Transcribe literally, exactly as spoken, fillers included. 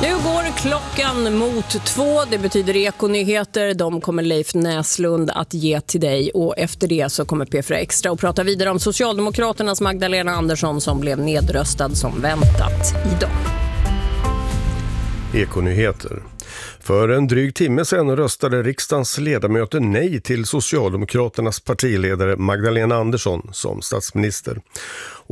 Nu går klockan mot två, det betyder Ekonyheter. De kommer Leif Näslund att ge till dig och efter det så kommer P fyra Extra och prata vidare om Socialdemokraternas Magdalena Andersson som blev nedröstad som väntat idag. Ekonyheter. För en dryg timme sedan röstade riksdagens ledamöter nej till Socialdemokraternas partiledare Magdalena Andersson som statsminister.